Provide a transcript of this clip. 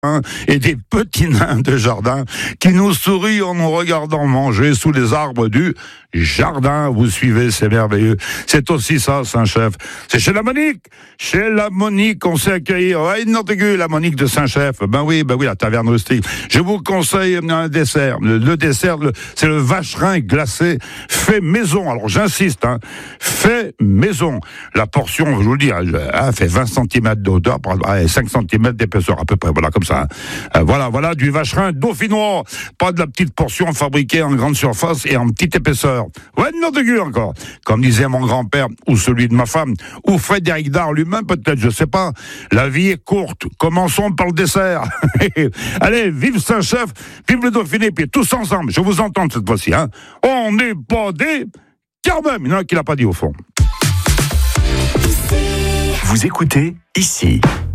et des petits nains de jardin qui nous sourient en nous regardant manger sous les arbres du jardin. Vous suivez, c'est merveilleux. C'est aussi ça, Saint-Chef. C'est chez la Monique. Chez la Monique, on sait accueillir. Ouais, la Monique de Saint-Chef. Ben oui, la taverne rustique. Je vous conseille un dessert. Le dessert, c'est le vacherin glacé fait maison. Alors, j'insiste, fait maison. La portion, je vous le dis, fait 20 cm de hauteur, 5 cm d'épaisseur, à peu près. Voilà, comme ça. Voilà, du vacherin dauphinois. Pas de la petite portion fabriquée en grande surface et en petite épaisseur. Ouais, encore. Comme disait mon grand-père, ou celui de ma femme, ou Frédéric Dard lui-même, peut-être, je sais pas. La vie est courte. Commençons par le dessert. Allez, vive Saint-Chef, vive le Dauphiné, puis tous ensemble. Je vous entends cette fois-ci, On n'est pas des... Car même, il y en a qui l'a pas dit au fond. Vous écoutez ici.